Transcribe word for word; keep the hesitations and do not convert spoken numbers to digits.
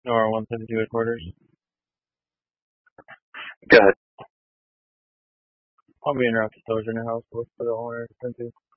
Or one seventy-two headquarters. Go ahead. I'll be interrupted. Those in the house. What's for the owner?